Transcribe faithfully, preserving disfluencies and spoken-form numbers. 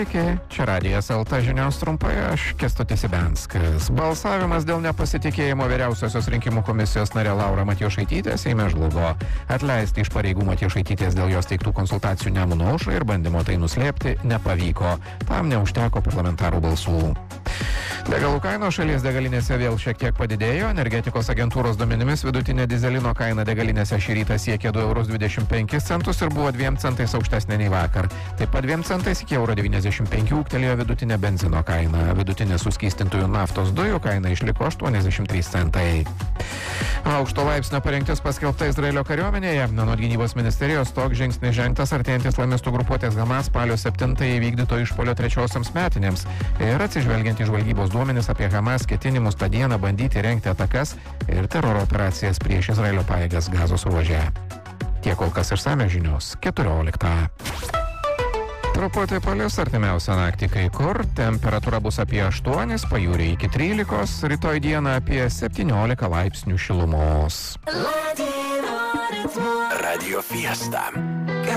Sveiki, čia Radijas L T žinios trumpai, aš Kęstutis Ibenskas. Balsavimas dėl nepasitikėjimo vyriausiosios rinkimų komisijos narė Laura Matjošaitytė Seime žlugo. Atleisti iš pareigų Matjošaitytės dėl jos teiktų konsultacijų Nemuno aušrai ir bandymo tai nuslėpti nepavyko. Tam neužteko parlamentarų balsų. Degalų kainos šalies degalinėse vėl šiek tiek padidėjo. Energetikos agentūros duomenimis vidutinė dizelino kaina degalinėse šį rytą siekė du eurus dvidešimt penkis centus ir buvo dviem centais aukštesnė nei vakar. Taip pat dviem centais iki euro devyniasdešimt penkių ūgtelėjo vidutinė benzino kaina. Vidutinė suskystintųjų naftos dujų kaina išliko aštuoniasdešimt trys centai. Aukšto laipsnio parengtis paskelbta Izraelio kariuomenėje. Anot gynybos ministerijos toks žingsnis žengtas artėjant islamistų grupuotės Hamas spalio septintąją įvykdyto išpuolio trečiosiams metinėms ir atsižvelgiant į žvalgybos duomenis apie Hamas ketinimus tą dieną bandyti rengti atakas ir teroro operacijas prieš Izraelio pajėgas Gazos ruože. Tiek kol kas išsamios žinios keturioliktą. Truputį palis artimiausią naktį kai kur, temperatūra bus apie aštuonis, pajūryje iki trylikos, rytoj dieną apie septyniolika laipsnių šilumos. Radio Fiesta.